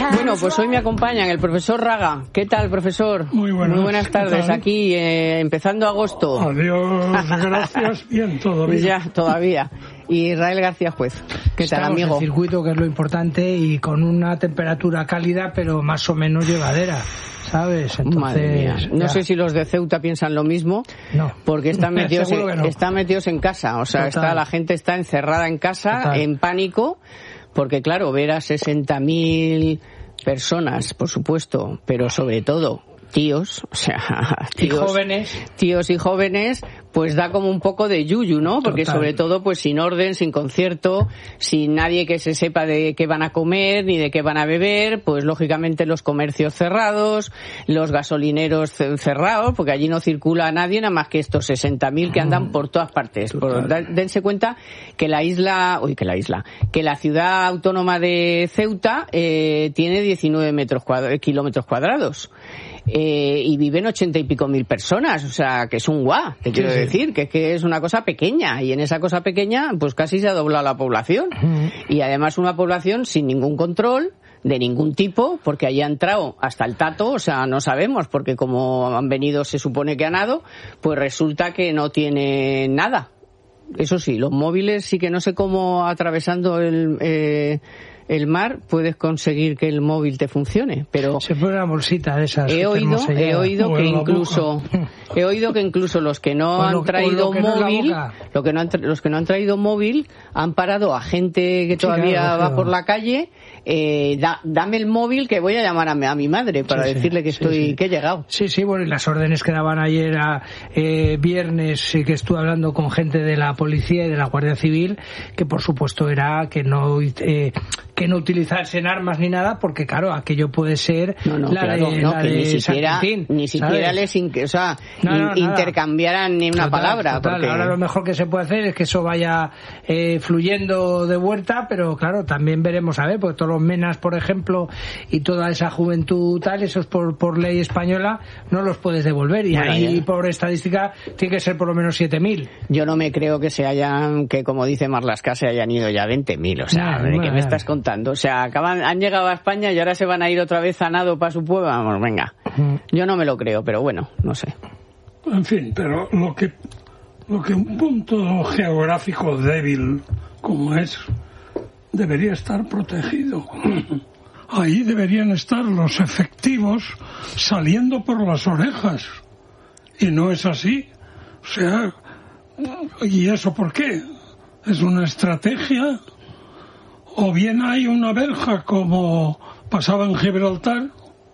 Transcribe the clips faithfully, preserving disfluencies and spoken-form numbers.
Bueno, pues hoy me acompañan el profesor Raga. ¿Qué tal, profesor? Muy buenas. Muy buenas tardes. Aquí, eh, empezando agosto. Adiós, gracias. Bien, todavía. Ya, todavía. Y Israel García Juez. ¿Qué Estamos tal, amigo? en circuito, que es lo importante, y con una temperatura cálida, pero más o menos llevadera, ¿sabes? Entonces, Madre mía. No ya. sé si los de Ceuta piensan lo mismo, No. porque están metidos, en, Seguro que no. están metidos en casa. O sea, está, la gente está encerrada en casa, Total. en pánico, porque claro, ver a sesenta mil personas, por supuesto, pero sobre todo tíos, o sea, tíos, y jóvenes, tíos y jóvenes, pues da como un poco de yuyu, ¿no? Porque Total. sobre todo, pues sin orden, sin concierto, sin nadie que se sepa de qué van a comer ni de qué van a beber, pues lógicamente los comercios cerrados, los gasolineros cerrados, porque allí no circula nadie, nada más que estos sesenta mil que andan por todas partes. Por, dense cuenta que la isla, uy, que la isla, que la ciudad autónoma de Ceuta eh, tiene diecinueve metros cuadra, kilómetros cuadrados. Eh, y viven ochenta y pico mil personas, o sea, que es un guau, te quiero sí, sí. decir, que es que es una cosa pequeña, y en esa cosa pequeña, pues casi se ha doblado la población, uh-huh. y además una población sin ningún control, de ningún tipo, porque allí ha entrado hasta el tato, o sea, no sabemos, porque como han venido, se supone que han nado, pues resulta que no tiene nada. Eso sí, los móviles sí que no sé cómo atravesando el... Eh, el mar puedes conseguir que el móvil te funcione, pero se pone una bolsita de esas. he oído he oído que incluso boca. he oído que incluso los que no o lo, han traído lo que móvil no lo que no han, los que no han traído móvil han parado a gente que todavía sí, claro, va por la calle. Eh, da, dame el móvil que voy a llamar a mi, a mi madre para sí, decirle que estoy sí, sí. que he llegado. Sí, sí, bueno, y las órdenes que daban ayer a eh, viernes, y que estuve hablando con gente de la policía y de la Guardia Civil, que por supuesto era que no eh, que no utilizasen armas ni nada, porque claro, aquello puede ser no, no, la claro, de, no, la que de ni siquiera Santín, ni siquiera ¿sabes? les in, o sea, no, no, in, intercambiaran ni una total, palabra. Total. Porque... Ahora lo mejor que se puede hacer es que eso vaya eh, fluyendo de vuelta, pero claro, también veremos a ver, porque todos los menas, por ejemplo, y toda esa juventud tal, esos por, por ley española no los puedes devolver, y bueno, ahí ya. Por estadística tiene que ser por lo menos siete mil. Yo no me creo que se hayan, que como dice Marlaska, se hayan ido ya veinte mil, o sea, no, ¿de bueno, qué me estás contando? O sea, acaban, han llegado a España y ahora se van a ir otra vez a nado para su pueblo, vamos, venga. Yo no me lo creo, pero bueno, no sé. En fin, pero lo que lo que un punto geográfico débil como es debería estar protegido. Ahí deberían estar los efectivos saliendo por las orejas. Y no es así. O sea, ¿y eso por qué? ¿Es una estrategia? ¿O bien hay una verja como pasaba en Gibraltar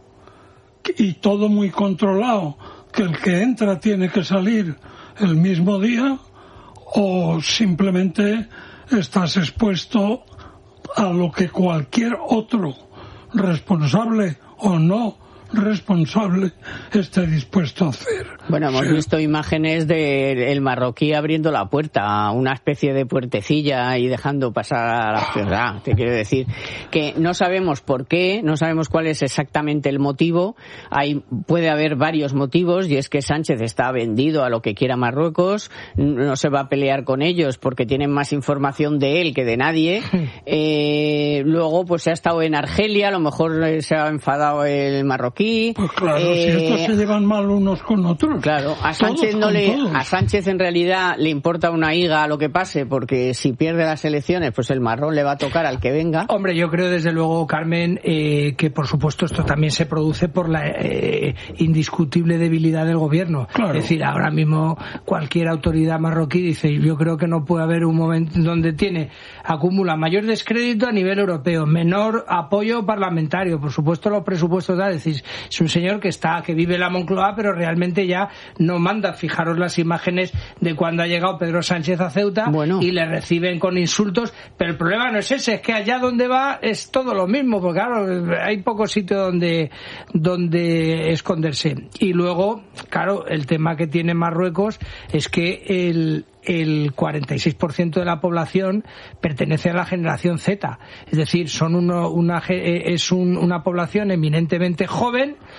y todo muy controlado, que el que entra tiene que salir el mismo día? ¿O simplemente estás expuesto a lo que cualquier otro responsable o no responsable esté dispuesto a hacer? Bueno, hemos sí. visto imágenes del marroquí abriendo la puerta, una especie de puertecilla y dejando pasar a la ciudad. Te quiero decir que no sabemos por qué, no sabemos cuál es exactamente el motivo. Hay, puede haber varios motivos, y es que Sánchez está vendido a lo que quiera Marruecos, no se va a pelear con ellos porque tienen más información de él que de nadie. Eh, luego, pues se ha estado en Argelia, a lo mejor se ha enfadado el marroquí. Pues claro, eh, si estos se llevan mal unos con otros. Claro, a Sánchez no le, todos. a Sánchez en realidad le importa una higa lo que pase, porque si pierde las elecciones, pues el marrón le va a tocar al que venga. Hombre, yo creo desde luego, Carmen, eh, que por supuesto esto también se produce por la eh, indiscutible debilidad del gobierno. Claro. Es decir, ahora mismo cualquier autoridad marroquí dice, yo creo que no puede haber un momento donde tiene, acumula mayor descrédito a nivel europeo, menor apoyo parlamentario, por supuesto los presupuestos, es decir, es un señor que está, que vive en la Moncloa, pero realmente ya no manda. Fijaros las imágenes de cuando ha llegado Pedro Sánchez a Ceuta, bueno. y le reciben con insultos, pero el problema no es ese, es que allá donde va es todo lo mismo, porque claro, hay poco sitio donde, donde esconderse. Y luego, claro, el tema que tiene Marruecos es que el el cuarenta y seis por ciento de la población pertenece a la generación Z, es decir, son uno, una, es un, una población eminentemente joven,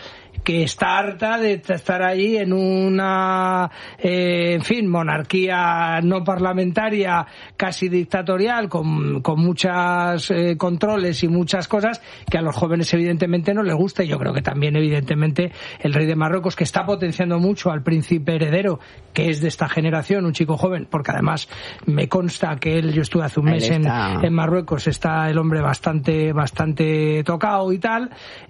que está harta de estar allí en una, eh, en fin, monarquía no parlamentaria, casi dictatorial, con, con muchos eh, controles y muchas cosas que a los jóvenes evidentemente no les gusta. Y yo creo que también evidentemente el rey de Marruecos, que está potenciando mucho al príncipe heredero, que es de esta generación, un chico joven, porque además me consta que él, yo estuve hace un mes en, en Marruecos, está el hombre bastante bastante tocado y tal,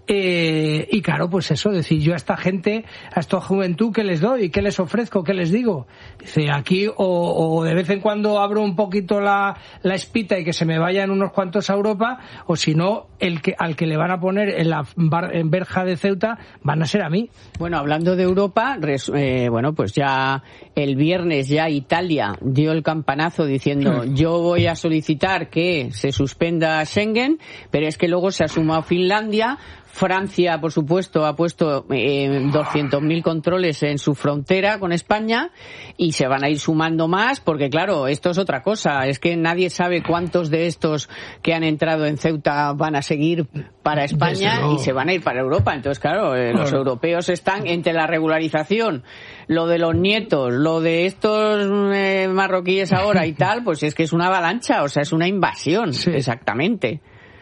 eh, y claro, pues eso, decir, yo a esta gente, a esta juventud, ¿qué les doy? ¿Qué les ofrezco? ¿Qué les digo? Dice, aquí o, o de vez en cuando abro un poquito la, la espita y que se me vayan unos cuantos a Europa, o si no, el que al que le van a poner en la bar, en verja de Ceuta van a ser a mí. Bueno, hablando de Europa, res, eh, bueno, pues ya el viernes ya Italia dio el campanazo diciendo sí. yo voy a solicitar que se suspenda Schengen, pero es que luego se ha sumado Finlandia. Francia, por supuesto, ha puesto eh, doscientos mil controles en su frontera con España y se van a ir sumando más porque, claro, esto es otra cosa. Es que nadie sabe cuántos de estos que han entrado en Ceuta van a seguir para España y se van a ir para Europa. Entonces, claro, eh, los europeos están entre la regularización, lo de los nietos, lo de estos eh, marroquíes ahora y tal, pues es que es una avalancha, o sea, es una invasión, sí. exactamente.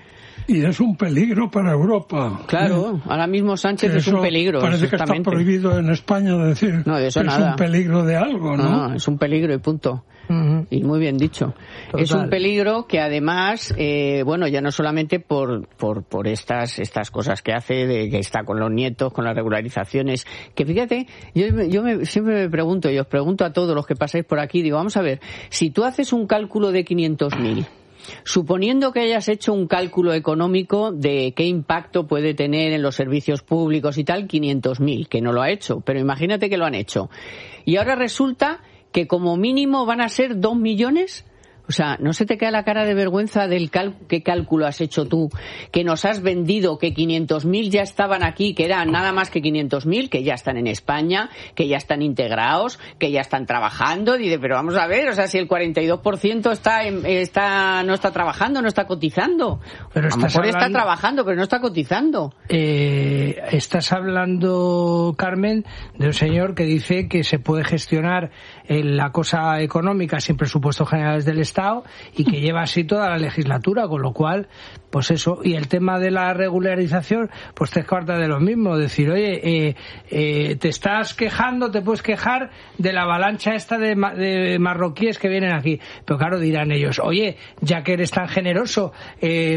Y es un peligro para Europa. Claro, ¿eh? Ahora mismo Sánchez es un peligro. Parece que está prohibido en España decir no, de eso que nada. es un peligro de algo, ¿no? No, no es un peligro y punto. Uh-huh. Y muy bien dicho. Total. Es un peligro que además, eh, bueno, ya no solamente por, por, por estas, estas cosas que hace, de que está con los nietos, con las regularizaciones, que fíjate, yo, yo me, siempre me pregunto, y os pregunto a todos los que pasáis por aquí, digo, vamos a ver, si tú haces un cálculo de quinientos mil, suponiendo que hayas hecho un cálculo económico de qué impacto puede tener en los servicios públicos y tal, quinientos mil, que no lo ha hecho, pero imagínate que lo han hecho. Y ahora resulta que como mínimo van a ser dos millones. O sea, ¿no se te cae la cara de vergüenza del cal- qué cálculo has hecho tú? Que nos has vendido que quinientos mil ya estaban aquí, que eran nada más que quinientos mil, que ya están en España, que ya están integrados, que ya están trabajando. Dice, pero vamos a ver, o sea, si el cuarenta y dos por ciento está, en, está no está trabajando, no está cotizando. Pero a lo mejor hablando, está trabajando, pero no está cotizando. Eh, estás hablando, Carmen, de un señor que dice que se puede gestionar eh, la cosa económica sin presupuestos generales del Estado y que lleva así toda la legislatura, con lo cual, pues eso. Y el tema de la regularización, pues te cuarta de lo mismo, decir, oye, eh, eh, te estás quejando, te puedes quejar de la avalancha esta de, de marroquíes que vienen aquí, pero claro, dirán ellos, oye, ya que eres tan generoso eh,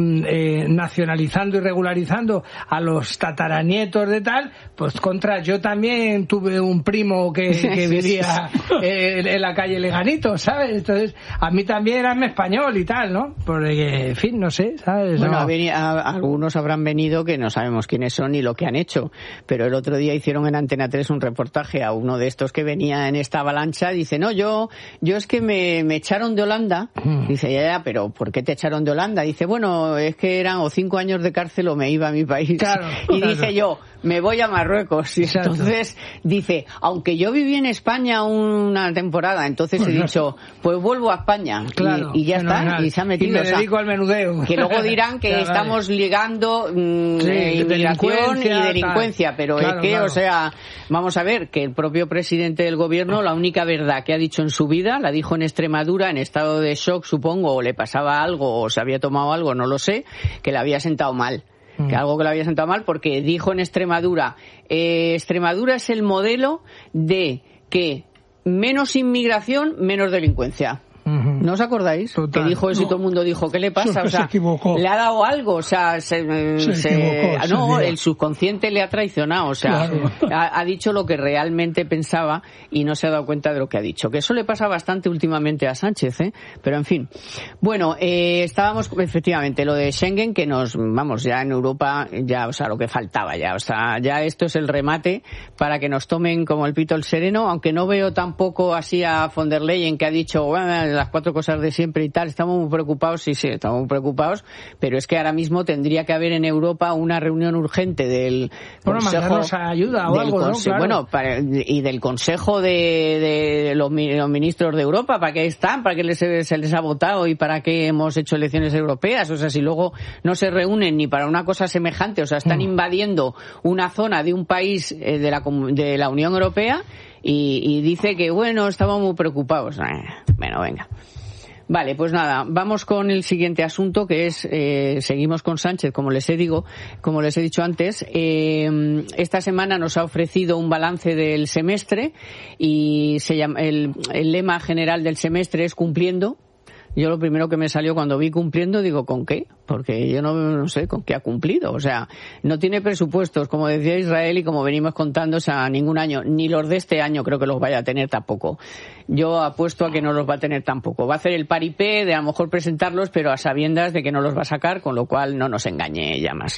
eh, nacionalizando y regularizando a los tataranietos de tal, pues contra, yo también tuve un primo que, que vivía eh, en la calle Leganito, ¿sabes? Entonces, a mí también eran español y tal, ¿no? Porque, en fin, no sé, ¿sabes? Bueno, no. a veni- a, algunos habrán venido que no sabemos quiénes son ni lo que han hecho, pero el otro día hicieron en Antena tres un reportaje a uno de estos que venía en esta avalancha, dice, no, yo yo es que me, me echaron de Holanda, mm. dice, ya, ya, pero ¿por qué te echaron de Holanda? Dice, bueno, es que eran o cinco años de cárcel o me iba a mi país. Claro, y claro. dije yo, me voy a Marruecos. Y Exacto. entonces dice, aunque yo viví en España una temporada, entonces pues he no. dicho, pues vuelvo a España. Claro, y, y ya está, y se ha metido. Y me dedico o sea, al menudeo. Que luego dirán que claro, estamos vale. ligando mmm, sí, eh, inmigración y delincuencia, tal. pero claro, es que, claro. o sea, vamos a ver, que el propio presidente del gobierno, la única verdad que ha dicho en su vida, la dijo en Extremadura, en estado de shock, supongo, o le pasaba algo, o se había tomado algo, no lo sé, que le había sentado mal. Que algo que le había sentado mal, porque dijo en Extremadura, eh, Extremadura es el modelo de que menos inmigración, menos delincuencia. Uh-huh. ¿No os acordáis? Total. Que dijo eso no. y todo el mundo dijo, ¿qué le pasa? O sea, le ha dado algo, o sea, se, se, se equivocó, no, se el subconsciente le ha traicionado, o sea, claro. ha, ha dicho lo que realmente pensaba y no se ha dado cuenta de lo que ha dicho. Que eso le pasa bastante últimamente a Sánchez, ¿eh? Pero en fin. Bueno, eh, estábamos, efectivamente, lo de Schengen, que nos, vamos, ya en Europa, ya, o sea, lo que faltaba ya, o sea, ya esto es el remate para que nos tomen como el pito el sereno, aunque no veo tampoco así a von der Leyen que ha dicho, bueno, las cuatro cosas de siempre y tal, estamos muy preocupados, sí, sí, estamos muy preocupados, pero es que ahora mismo tendría que haber en Europa una reunión urgente del bueno, Consejo... ayuda o algo, ¿no? Claro. Bueno, para, y del Consejo de, de los, los ministros de Europa, ¿para qué están? ¿Para qué les, se les ha votado y para qué hemos hecho elecciones europeas? O sea, si luego no se reúnen ni para una cosa semejante, o sea, están mm. invadiendo una zona de un país eh, de, la, de la Unión Europea y, y dice que, bueno, estamos muy preocupados. Eh, bueno, venga. Vale, pues nada, vamos con el siguiente asunto, que es, eh, seguimos con Sánchez, como les he digo, como les he dicho antes, eh, esta semana nos ha ofrecido un balance del semestre y se llama, el, el lema general del semestre es cumpliendo. Yo lo primero que me salió cuando vi cumpliendo, digo, ¿con qué? Porque yo no, no sé con qué ha cumplido. O sea, no tiene presupuestos, como decía Israel y como venimos contando, o sea, ningún año. Ni los de este año creo que los vaya a tener tampoco. Yo apuesto a que no los va a tener tampoco. Va a hacer el paripé de a lo mejor presentarlos, pero a sabiendas de que no los va a sacar, con lo cual no nos engañe ya más.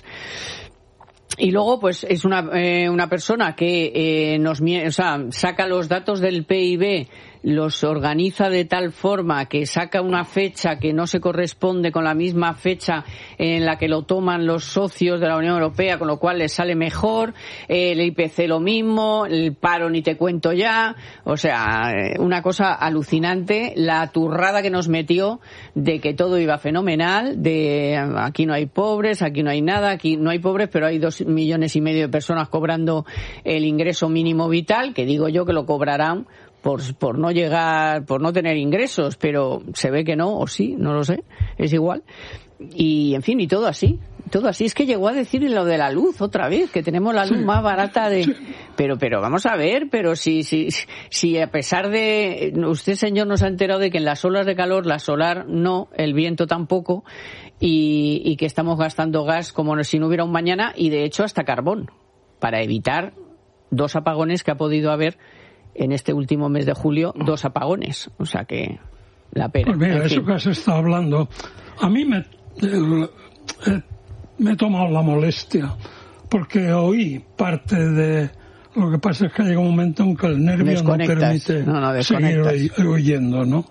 Y luego, pues, es una, eh, una persona que eh, nos, o sea, saca los datos del P I B, los organiza de tal forma que saca una fecha que no se corresponde con la misma fecha en la que lo toman los socios de la Unión Europea, con lo cual les sale mejor, el I P C lo mismo, el paro ni te cuento ya, o sea, una cosa alucinante, la turrada que nos metió de que todo iba fenomenal, de aquí no hay pobres, aquí no hay nada, aquí no hay pobres, pero hay dos millones y medio de personas cobrando el ingreso mínimo vital, que digo yo que lo cobrarán por por no llegar, por no tener ingresos, pero se ve que no, o sí, no lo sé, es igual. Y, en fin, y todo así, todo así. Es que llegó a decir lo de la luz otra vez, que tenemos la luz sí, más barata de... Sí. Pero, pero vamos a ver, pero si, si, si a pesar de... Usted, señor, nos ha enterado de que en las olas de calor, la solar no, el viento tampoco, y, y que estamos gastando gas como si no hubiera un mañana, y de hecho hasta carbón, para evitar dos apagones que ha podido haber en este último mes de julio, dos apagones. O sea que la pena. Pues mira, en eso fin. que has estado hablando, a mí me, el, eh, me he tomado la molestia, porque oí parte de... Lo que pasa es que llega un momento en que el nervio no permite no, no, seguir oyendo, ¿no?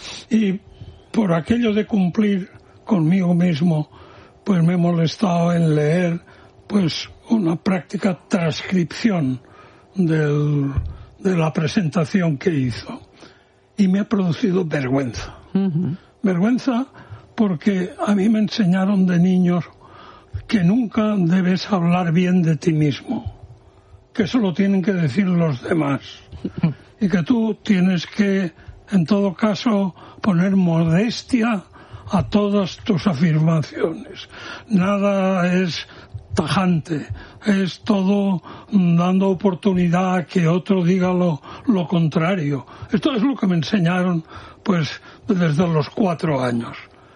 Y por aquello de cumplir conmigo mismo, pues me he molestado en leer, pues, una práctica transcripción del... de la presentación que hizo, y me ha producido vergüenza. Uh-huh. Vergüenza porque a mí me enseñaron de niños que nunca debes hablar bien de ti mismo, que eso lo tienen que decir los demás, y que tú tienes que, en todo caso, poner modestia a todas tus afirmaciones. Nada es tajante, es todo dando oportunidad a que otro diga lo, lo contrario. Esto es lo que me enseñaron, pues, desde los cuatro años.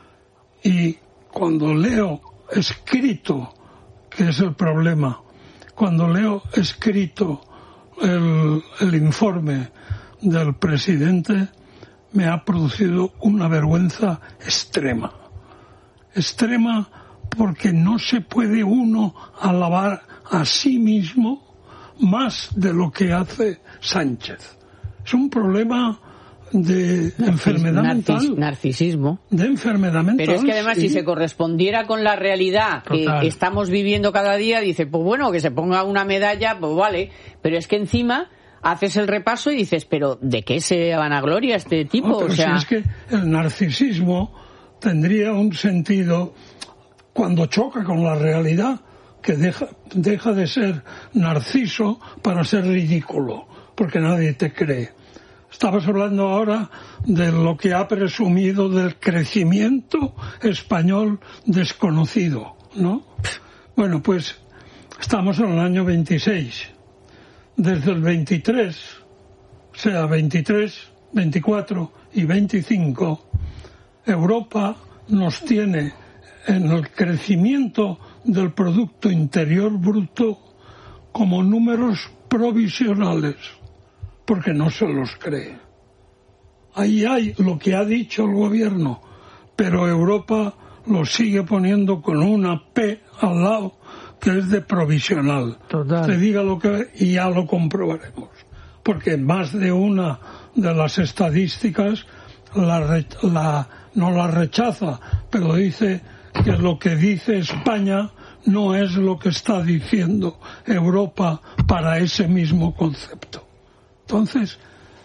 Y cuando leo escrito, que es el problema, cuando leo escrito el, el informe del presidente, me ha producido una vergüenza extrema. Extrema porque no se puede uno alabar a sí mismo más de lo que hace Sánchez. Es un problema de Narcis, enfermedad narcis, mental. Narcisismo. De enfermedad mental. Pero es que además, sí, si se correspondiera con la realidad Total. que estamos viviendo cada día, dice, pues bueno, que se ponga una medalla, pues vale. Pero es que encima haces el repaso y dices, pero ¿de qué se vanagloria este tipo? No, pero o sea... si es que el narcisismo tendría un sentido cuando choca con la realidad, que deja, deja de ser narciso para ser ridículo, porque nadie te cree. Estabas hablando ahora de lo que ha presumido del crecimiento español desconocido, ¿no? Bueno, pues estamos en el año veintiséis. Desde el veintitrés, o sea, veintitrés, veinticuatro y veinticinco, Europa nos tiene en el crecimiento del Producto Interior Bruto como números provisionales, porque no se los cree. Ahí hay lo que ha dicho el gobierno, pero Europa lo sigue poniendo con una P al lado, que es de provisional. Total. Te diga lo que y ya lo comprobaremos, porque más de una de las estadísticas la, la, no la rechaza, pero dice que lo que dice España no es lo que está diciendo Europa para ese mismo concepto. Entonces,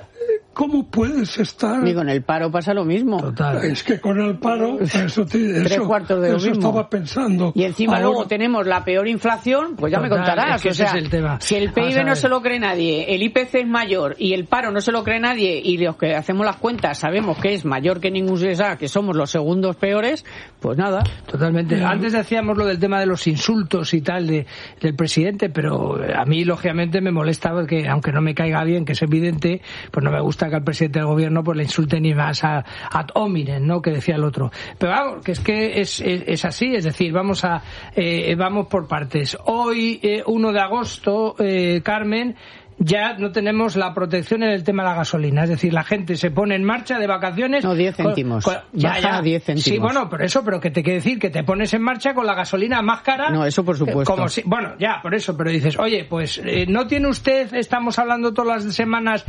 ¿cómo puedes estar...? Y con el paro pasa lo mismo. Total. Es que con el paro, eso, te, Tres eso, cuartos de lo eso mismo. estaba pensando. Y encima ahora, luego tenemos la peor inflación, pues ya Total, me contarás. es que o sea, ese es el tema. Si el P I B no se lo cree nadie, el I P C es mayor y el paro no se lo cree nadie, y los que hacemos las cuentas sabemos que es mayor que ningún C S A, que somos los segundos peores, pues nada. Totalmente. Antes decíamos lo del tema de los insultos y tal de, del presidente, pero a mí lógicamente me molesta porque, aunque no me caiga bien, que es evidente, pues no me gusta que al presidente del gobierno pues le insulten ni más a ad hominem, ¿no?, que decía el otro. Pero vamos, que es que es, es, es así, es decir, vamos a eh, vamos por partes. Hoy, eh, uno de agosto, eh, Carmen, ya no tenemos la protección en el tema de la gasolina. Es decir, la gente se pone en marcha de vacaciones... No, diez céntimos. Con, con, ya, Baja ya. diez céntimos. Sí, bueno, pero eso, pero que te quiere decir que te pones en marcha con la gasolina más cara... No, eso por supuesto. Como si, bueno, ya, por eso, pero dices, oye, pues, eh, ¿no tiene usted, estamos hablando todas las semanas,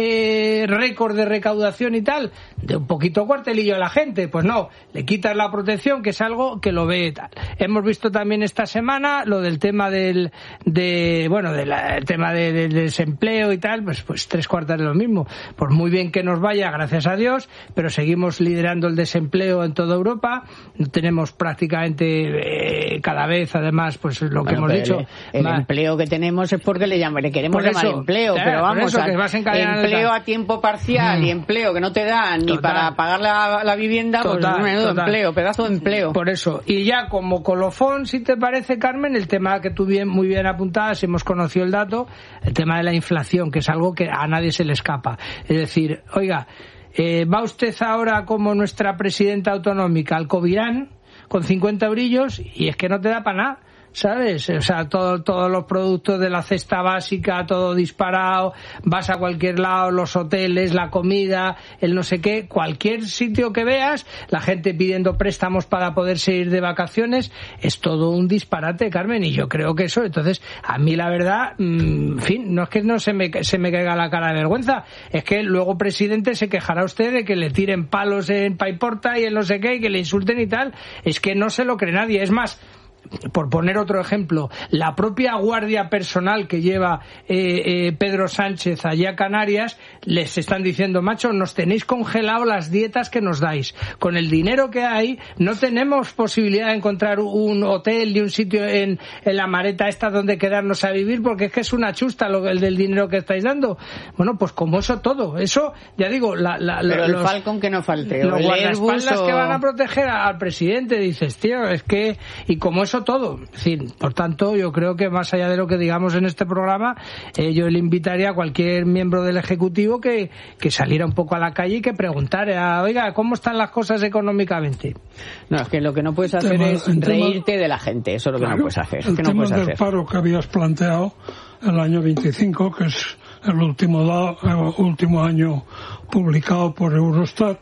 eh, récord de recaudación y tal? De un poquito cuartelillo a la gente. Pues no, le quitas la protección, que es algo que lo ve tal. Hemos visto también esta semana lo del tema del, de, bueno, del tema de, de, del desempleo y tal, pues, pues tres cuartas de lo mismo. Por muy bien que nos vaya, gracias a Dios, pero seguimos liderando el desempleo en toda Europa. Tenemos prácticamente eh, cada vez, además, pues lo que bueno, hemos dicho. El, el más... empleo que tenemos es porque le, llama, le queremos Por eso, llamar empleo, claro, pero vamos, eso, que vas a empleo a tiempo parcial mm. y empleo que no te dan ni total. para pagar la, la vivienda, total, pues menudo total. empleo, pedazo de empleo. Por eso. Y ya como colofón, si te parece, Carmen, el tema que tú bien, muy bien apuntabas, hemos conocido el dato, el tema de la inflación, que es algo que a nadie se le escapa. Es decir, oiga, eh, va usted ahora como nuestra presidenta autonómica al Covirán con cincuenta eurillos y es que no te da para nada. ¿Sabes? O sea, todo, todos los productos de la cesta básica, todo disparado, vas a cualquier lado, los hoteles, la comida, el no sé qué, cualquier sitio que veas, la gente pidiendo préstamos para poderse ir de vacaciones, es todo un disparate, Carmen, y yo creo que eso, entonces, a mí la verdad, mmm, en fin, no es que no se me, se me caiga la cara de vergüenza, es que luego, presidente, se quejará usted de que le tiren palos en Paiporta y en no sé qué, y que le insulten y tal, es que no se lo cree nadie, es más, por poner otro ejemplo, la propia guardia personal que lleva eh, eh, Pedro Sánchez allá a Canarias, les están diciendo, macho, nos tenéis congelado las dietas que nos dais. Con el dinero que hay, no tenemos posibilidad de encontrar un hotel y un sitio en, en la mareta esta donde quedarnos a vivir, porque es que es una chusta lo, el del dinero que estáis dando. Bueno, pues como eso todo. Eso, ya digo, la, la, pero los, el Falcon que no falte. Los el guardaespaldas o... que van a proteger al presidente, dices, tío, es que, y como eso todo. Es decir, por tanto, yo creo que más allá de lo que digamos en este programa, eh, yo le invitaría a cualquier miembro del Ejecutivo que, que saliera un poco a la calle y que preguntara, oiga, ¿cómo están las cosas económicamente? No, es que lo que no puedes hacer tema, es reírte tema, de la gente, eso es lo que claro, no puedes hacer. El que tema no puedes del hacer. paro que habías planteado el año veinticinco, que es el último, da, el último año publicado por Eurostat,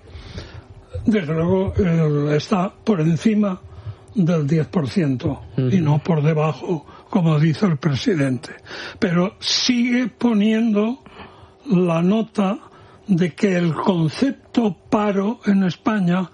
desde luego eh, está por encima del diez por ciento uh-huh. y no por debajo, como dice el presidente. Pero sigue poniendo la nota de que el concepto paro en España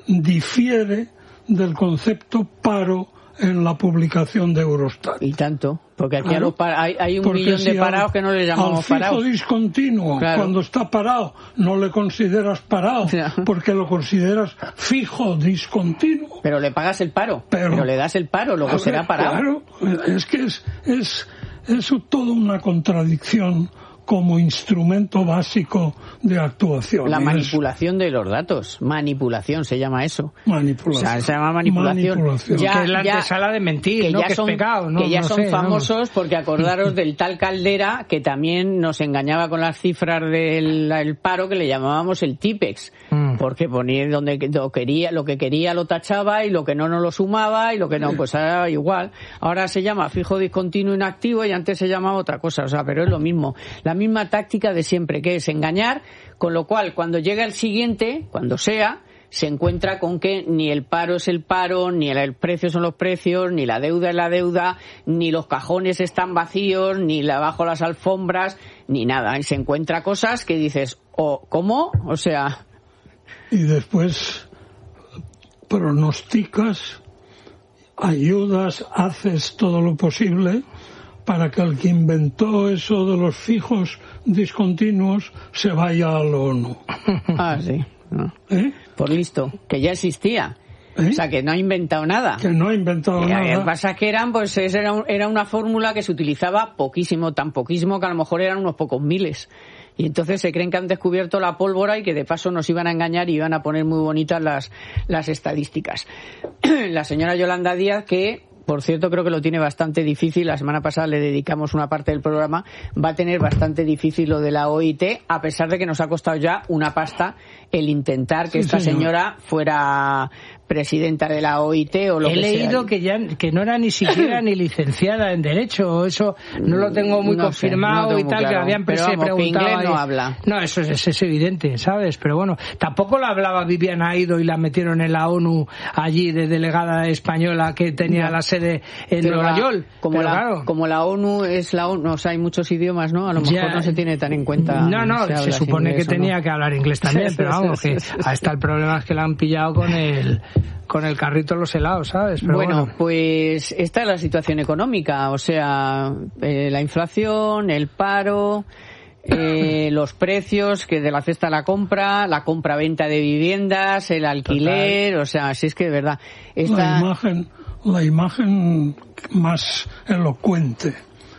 difiere del concepto paro en la publicación de Eurostat. Y tanto, porque aquí claro, a los para, hay, hay un porque millón si de parados al, que no le llamamos al fijo parados. Discontinuo, claro. Cuando está parado, no le consideras parado, no. Porque lo consideras fijo discontinuo. Pero le pagas el paro, pero, pero le das el paro, luego ver, será parado. Claro, es que es, es, es toda una contradicción como instrumento básico de actuación. La manipulación de los datos. Manipulación se llama eso. Manipulación. O sea, se llama manipulación. manipulación. Ya, que es la antesala de mentir, que ¿no? Ya que son, es pecado, ¿no? Que ya no son sé, famosos no. porque acordaros del tal Caldera que también nos engañaba con las cifras del el paro que le llamábamos el TIPEX. Mm. Porque ponía donde lo quería, lo que quería lo tachaba y lo que no no lo sumaba y lo que no pues era igual. Ahora se llama fijo discontinuo inactivo y antes se llamaba otra cosa, o sea, pero es lo mismo. La misma táctica de siempre, que es engañar, con lo cual cuando llega el siguiente, cuando sea, se encuentra con que ni el paro es el paro, ni el precio son los precios, ni la deuda es la deuda, ni los cajones están vacíos, ni la bajo las alfombras, ni nada. Y se encuentra cosas que dices, o oh, ¿cómo? O sea, y después pronosticas, ayudas, haces todo lo posible para que el que inventó eso de los fijos discontinuos se vaya a la ONU. Ah, sí. No. ¿Eh? Por listo, que ya existía. ¿Eh? O sea, que no ha inventado nada. Que no ha inventado y nada. Lo que pasa es que eran, pues, era, un, era una fórmula que se utilizaba poquísimo, tan poquísimo que a lo mejor eran unos pocos miles. Y entonces se creen que han descubierto la pólvora y que de paso nos iban a engañar y iban a poner muy bonitas las, las estadísticas. La señora Yolanda Díaz, que, por cierto, creo que lo tiene bastante difícil, la semana pasada le dedicamos una parte del programa, va a tener bastante difícil lo de la O I T, a pesar de que nos ha costado ya una pasta el intentar que sí, esta señor. señora fuera presidenta de la O I T o lo He que sea. He leído que ya que no era ni siquiera ni licenciada en Derecho, eso no lo tengo muy no confirmado sé, no y tal, claro. Que habían Pero vamos, preguntado. Que inglés no habla. No, eso es, es evidente, ¿sabes? Pero bueno, tampoco la hablaba Viviana Aido y la metieron en la ONU allí de delegada española que tenía no. la sede en pero Nueva York. Como la, claro. como la ONU es la ONU, o sea, hay muchos idiomas, ¿no? A lo mejor ya, no se tiene tan en cuenta. No, no, se, se supone que tenía no. que hablar inglés también, pero vamos, que ahí está el problema, es que la han pillado con el con el carrito los helados, ¿sabes? Pero bueno, bueno, pues esta es la situación económica, o sea, eh, la inflación, el paro, eh, los precios que de la cesta a la compra, la compra-venta de viviendas, el alquiler, total. O sea, así es que de verdad. Esta... La imagen, la imagen más elocuente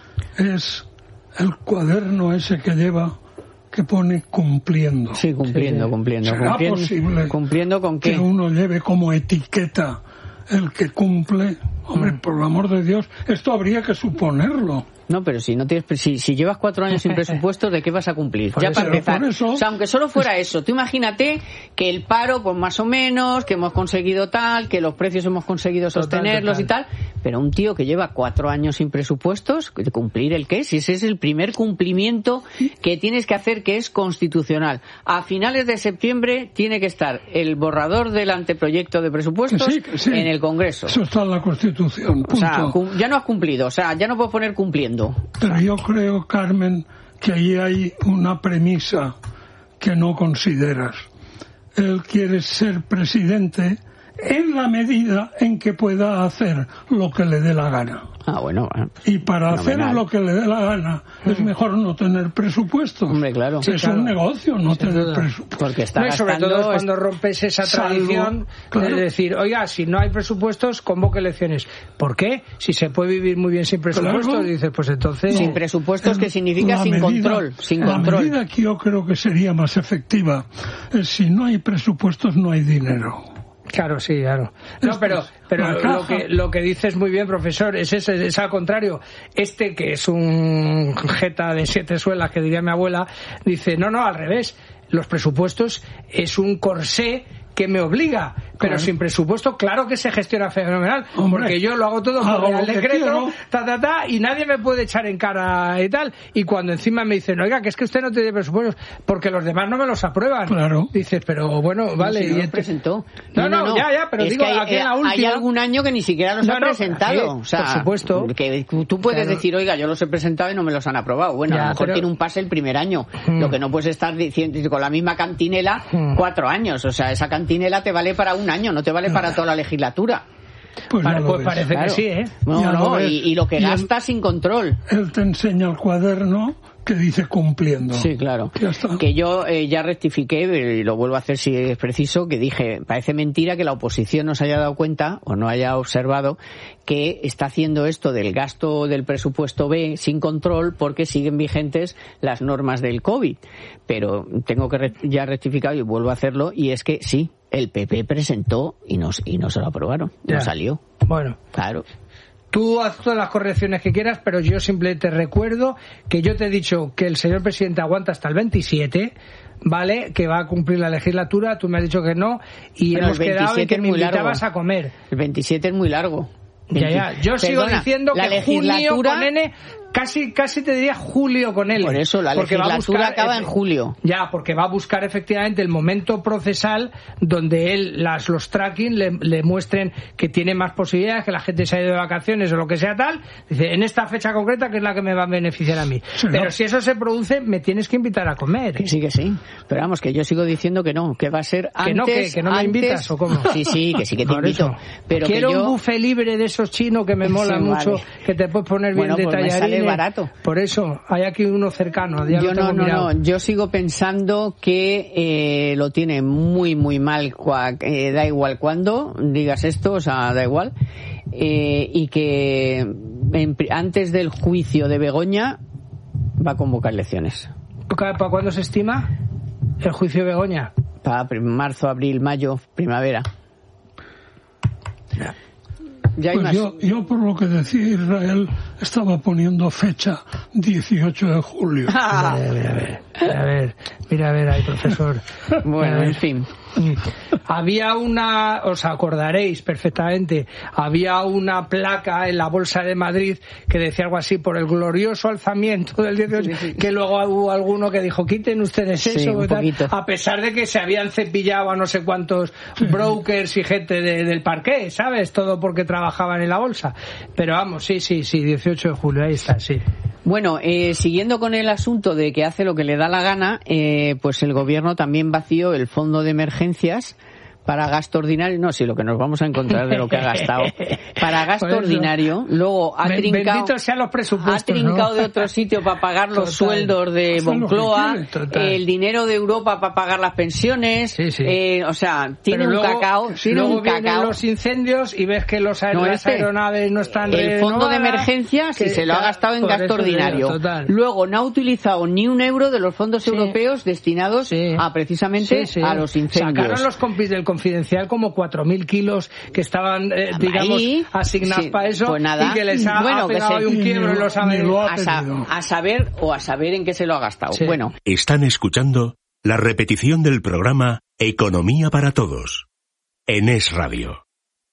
es el cuaderno ese que lleva, que pone cumpliendo. Sí, cumpliendo, sí. cumpliendo. ¿Será cumpliendo, posible cumpliendo con qué? Que uno lleve como etiqueta el que cumple? Hombre, mm. por el amor de Dios, esto habría que suponerlo. No, pero si no tienes, si, si llevas cuatro años sin presupuesto, ¿de qué vas a cumplir? Por ya eso, para empezar. Eso, o sea, aunque solo fuera eso, tú imagínate que el paro, pues más o menos, que hemos conseguido tal, que los precios hemos conseguido sostenerlos total, total. y tal, pero un tío que lleva cuatro años sin presupuestos, ¿cumplir el qué? Si ese es el primer cumplimiento que tienes que hacer, que es constitucional. A finales de septiembre tiene que estar el borrador del anteproyecto de presupuestos que sí, que sí. en el Congreso. Eso está en la Constitución. Punto. O sea, ya no has cumplido, o sea, ya no puedes poner cumpliendo. Pero yo creo, Carmen, que ahí hay una premisa que no consideras. Él quiere ser presidente en la medida en que pueda hacer lo que le dé la gana. Ah, bueno. Y para fenomenal. hacer lo que le dé la gana mm. es mejor no tener presupuestos. Hombre, claro. Sí, es claro. un negocio no sí, tener duda. presupuestos. Porque está no, sobre todo es cuando rompes esa tradición salvo, claro. de decir, oiga, si no hay presupuestos, convoque elecciones. ¿Por qué? Si se puede vivir muy bien sin presupuestos, claro. dices, pues entonces... Sin presupuestos, ¿qué significa? Sin medida, control. Sin la control. medida que yo creo que sería más efectiva es si no hay presupuestos, no hay dinero. Claro, sí, claro. No, pero pero lo que lo que dices muy bien, profesor, es ese, es al contrario. Este, que es un jeta de siete suelas, que diría mi abuela, dice, no, no, al revés. Los presupuestos es un corsé que me obliga, pero claro. sin presupuesto, claro que se gestiona fenomenal, Hombre, porque yo lo hago todo por el decreto, ta, ta, ta, y nadie me puede echar en cara y tal, y cuando encima me dicen, oiga, que es que usted no tiene presupuestos, porque los demás no me los aprueban. Claro. Dices, pero bueno, vale. No, si no y los presentó. No, no, no, ya, ya, pero es digo, que hay, aquí en la última... hay algún año que ni siquiera los no, ha no, presentado. sí, o sea, por supuesto. Que tú puedes claro. decir, oiga, yo los he presentado y no me los han aprobado. Bueno, ya, a lo mejor pero... tiene un pase el primer año. Hmm. Lo que no puedes estar diciendo con la misma cantinela hmm. cuatro años. O sea, esa cantinela te vale para un año, no te vale para toda la legislatura. Pues, Vale, pues parece claro. que sí, ¿eh? No, no, y, y lo que y gasta él, sin control. Él te enseña el cuaderno que dice cumpliendo. Sí, claro. Ya está. Que yo eh, ya rectifiqué, y lo vuelvo a hacer si es preciso, que dije, parece mentira que la oposición no se haya dado cuenta o no haya observado que está haciendo esto del gasto del presupuesto B sin control porque siguen vigentes las normas del COVID. Pero tengo que re- ya rectificar y vuelvo a hacerlo, y es que sí, el P P presentó y no, y no se lo aprobaron, ya. no salió. Bueno. Claro. Tú haz todas las correcciones que quieras, pero yo simplemente te recuerdo que yo te he dicho que el señor presidente aguanta hasta el veintisiete, ¿vale? Que va a cumplir la legislatura, tú me has dicho que no, y bueno, hemos quedado en que me invitabas a comer. El veintisiete es muy largo. Ya, ya. Yo Perdona, sigo diciendo que junio con N casi casi te diría julio con él. Por eso la legislatura buscar, acaba en julio. Ya, porque va a buscar efectivamente el momento procesal donde él, las los tracking le, le muestren que tiene más posibilidades, que la gente se ha ido de vacaciones o lo que sea tal. Dice, en esta fecha concreta que es la que me va a beneficiar a mí. Sí, pero ¿no? Si eso se produce, me tienes que invitar a comer. Que sí, que sí. Pero vamos, que yo sigo diciendo que no, que va a ser antes. Que no, que, que no antes... me invitas o cómo. Sí, sí, que sí que te Por invito. Eso. Pero quiero que yo... un buffet libre de esos chinos que me mola sí, mucho, vale. Que te puedes poner bien bueno, pues detalladines. Me sale barato. Por eso, hay aquí uno cercano. Ya yo no, no, mirado. no. Yo sigo pensando que eh, lo tiene muy, muy mal. Eh, da igual cuándo digas esto, o sea, da igual. Eh, y que en, antes del juicio de Begoña va a convocar elecciones. ¿Para cuándo se estima el juicio de Begoña? Para marzo, abril, mayo, primavera. Ya. Ya hay pues más. Yo, yo, por lo que decía Israel, estaba poniendo fecha dieciocho de julio. Ah. Mira, mira, mira, mira, a ver, mira, a ver, ahí, profesor. Bueno, en fin. Había una, os acordaréis perfectamente, había una placa en la Bolsa de Madrid que decía algo así, por el glorioso alzamiento del dieciocho, sí, sí. Que luego hubo alguno que dijo, quiten ustedes eso, sí, tal, a pesar de que se habían cepillado a no sé cuántos brokers y gente de, del parqué, ¿sabes? Todo porque trabajaban en la bolsa. Pero vamos, sí, sí, sí, dieciocho de julio, ahí está, sí. Bueno, eh, siguiendo con el asunto de que hace lo que le da la gana, eh, pues el gobierno también vació el fondo de emergencias para gasto ordinario, no, sí, lo que nos vamos a encontrar de lo que ha gastado, para gasto pues ordinario, luego ha trincado, los presupuestos, ha trincado ¿no? de otro sitio para pagar los Total. sueldos de Eso Moncloa, el dinero de Europa para pagar las pensiones, sí, sí. Eh, o sea, tiene Pero un luego, cacao, tiene luego un vienen cacao. los incendios y ves que los aer- no, las este, aeronaves no están el fondo de emergencia sí se lo ha gastado en gasto ordinario. Digo, luego no ha utilizado ni un euro de los fondos sí. europeos destinados sí. a precisamente sí, sí. a los incendios. Sacaron los compis del Confidencial como cuatro mil kilos que estaban, eh, digamos, Ahí, asignados sí, para eso pues nada, y que les ha, bueno, ha pegado que se, un quiebro en los a, sa- a saber o a saber en qué se lo ha gastado. Sí. Bueno. Están escuchando la repetición del programa Economía para Todos en Es Radio.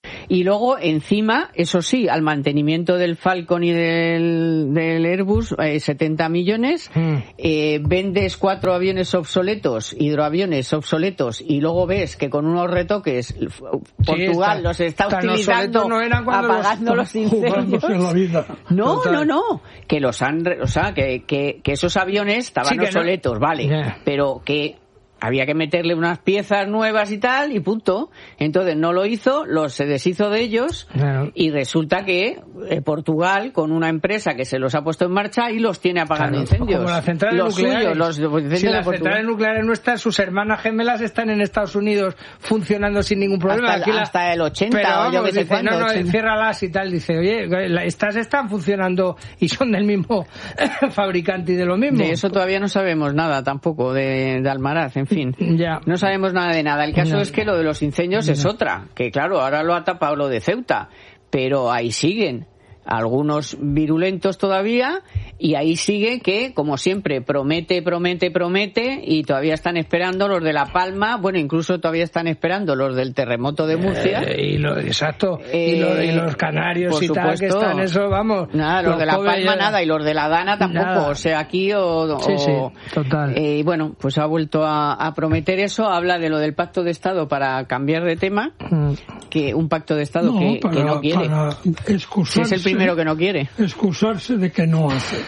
Y luego, encima, eso sí, al mantenimiento del Falcon y del, del Airbus, eh, setenta millones, mm. eh, vendes cuatro aviones obsoletos, hidroaviones obsoletos, y luego ves que con unos retoques Portugal sí, está, los está utilizando no eran apagando los, los incendios. La vida. No, Total. no, no, que los han, o sea, que, que, que esos aviones estaban sí, obsoletos, no. vale, yeah. pero que había que meterle unas piezas nuevas y tal, y punto. Entonces no lo hizo, los se deshizo de ellos, claro. Y resulta que eh, Portugal, con una empresa que se los ha puesto en marcha, y los tiene apagando claro, incendios. Como las centrales los nucleares. Suyos, los incendios si de las Portugal. centrales nucleares nuestras, sus hermanas gemelas están en Estados Unidos funcionando sin ningún problema. Hasta, Aquí la... hasta el ochenta, pero, o vamos, yo que sé dice, cuándo. No, no, ciérralas y tal. Dice, oye, estas están funcionando y son del mismo fabricante y de lo mismo. De eso todavía no sabemos nada tampoco, de, de Almaraz, en fin. Ya. No sabemos nada de nada. El caso no. es que lo de los incendios no. es otra, que claro, ahora lo ha tapado lo de Ceuta, pero ahí siguen algunos virulentos todavía, y ahí sigue que, como siempre, promete, promete, promete, y todavía están esperando los de La Palma, bueno, incluso todavía están esperando los del terremoto de Murcia. Eh, y lo, exacto, eh, y, lo, y los canarios y tal, que están eso, vamos. Nada, los, los de La Palma ya... nada, y los de La Dana tampoco, nada. O sea, aquí o... Sí, o sí, total. Eh, bueno, pues ha vuelto a, a prometer eso, habla de lo del pacto de Estado para cambiar de tema, mm. que un pacto de Estado no, que, para, que no quiere. Para excusarse, es el primero que no quiere. Excusarse de que no hace.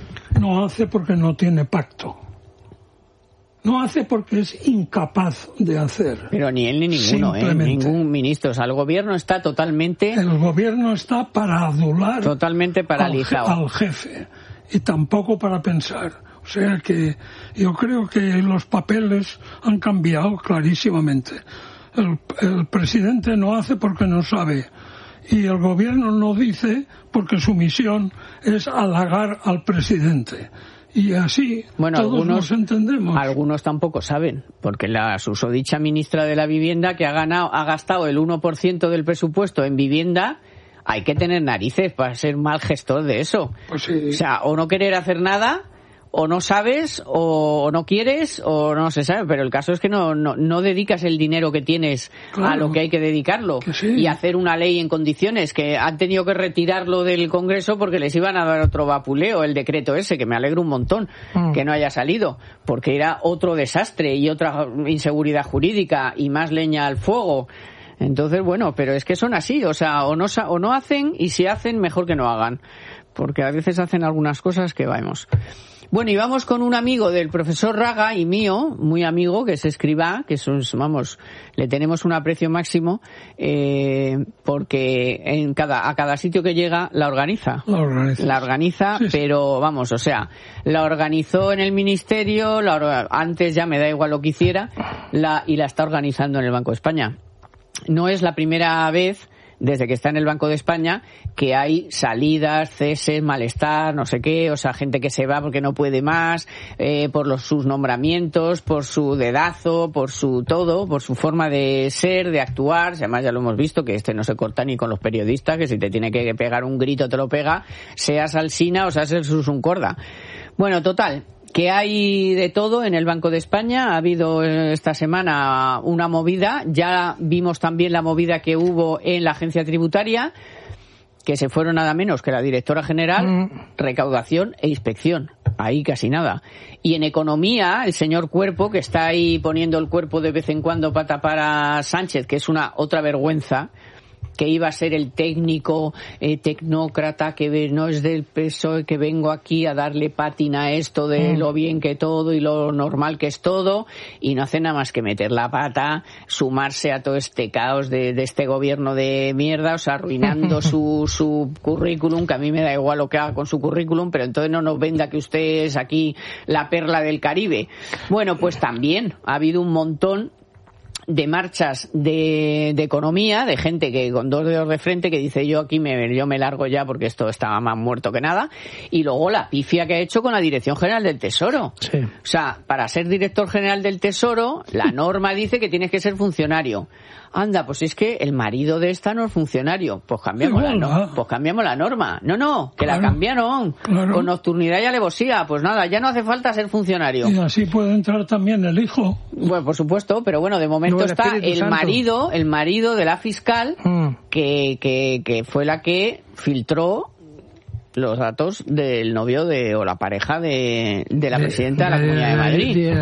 No hace porque no tiene pacto. No hace porque es incapaz de hacer. Pero ni él ni ninguno, ¿eh? Ningún ministro. O sea, el gobierno está totalmente... El gobierno está para adular... Totalmente paralizado. Al, al jefe. Y tampoco para pensar. O sea que yo creo que los papeles han cambiado clarísimamente. El, el presidente no hace porque no sabe. Y el gobierno no dice porque su misión es halagar al presidente. Y así bueno, todos algunos, nos entendemos. Algunos tampoco saben, porque la susodicha ministra de la Vivienda, que ha ganado, ha gastado el uno por ciento del presupuesto en vivienda, hay que tener narices para ser mal gestor de eso. Pues sí. O sea, o no querer hacer nada, o no sabes, o no quieres, o no se sabe, pero el caso es que no, no, no dedicas el dinero que tienes claro, a lo que hay que dedicarlo, que sí. Y hacer una ley en condiciones, que han tenido que retirarlo del Congreso porque les iban a dar otro vapuleo, el decreto ese, que me alegro un montón mm. que no haya salido, porque era otro desastre y otra inseguridad jurídica y más leña al fuego. Entonces, bueno, pero es que son así, o sea, o no, o no hacen, y si hacen, mejor que no hagan, porque a veces hacen algunas cosas que vamos. Bueno, y vamos con un amigo del profesor Raga y mío, muy amigo, que es Escribá, que son, vamos, le tenemos un aprecio máximo, eh, porque en cada, a cada sitio que llega la organiza. La organiza. La organiza, sí, sí. Pero vamos, o sea, la organizó en el ministerio, la, antes ya me da igual lo que hiciera, la, y la está organizando en el Banco de España. No es la primera vez, desde que está en el Banco de España, que hay salidas, ceses, malestar, no sé qué, o sea, gente que se va porque no puede más, eh, por los, sus nombramientos, por su dedazo, por su todo, por su forma de ser, de actuar. Además, ya lo hemos visto, que este no se corta ni con los periodistas, que si te tiene que pegar un grito te lo pega, seas Alsina o seas el Susun Corda. Bueno, total, que hay de todo en el Banco de España. Ha habido esta semana una movida, ya vimos también la movida que hubo en la agencia tributaria, que se fueron nada menos que la directora general, mm. recaudación e inspección, ahí casi nada. Y en economía, el señor Cuerpo, que está ahí poniendo el cuerpo de vez en cuando para tapar a Sánchez, que es una otra vergüenza, que iba a ser el técnico eh, tecnócrata que no es del P S O E, que vengo aquí a darle pátina a esto de mm. lo bien que todo y lo normal que es todo, y no hace nada más que meter la pata, sumarse a todo este caos de, de este gobierno de mierda, o sea, arruinando su, su currículum, que a mí me da igual lo que haga con su currículum, pero entonces no nos venda que usted es aquí la perla del Caribe. Bueno, pues también ha habido un montón de marchas de, de economía, de gente que con dos dedos de frente que dice yo aquí me, yo me largo ya porque esto estaba más muerto que nada, y luego la pifia que ha hecho con la Dirección General del Tesoro. Sí. O sea, para ser director general del Tesoro, la norma dice que tienes que ser funcionario. Anda, pues es que el marido de esta no es funcionario. Pues cambiamos, la, no, pues cambiamos la norma. No, no, que claro, la cambiaron. Claro. Con nocturnidad y alevosía. Pues nada, ya no hace falta ser funcionario. Y así puede entrar también el hijo. Bueno, por supuesto, pero bueno, de momento el está el Santo. marido, el marido de la fiscal, mm. que, que, que fue la que filtró los datos del novio de o la pareja de, de la presidenta de la Comunidad de Madrid.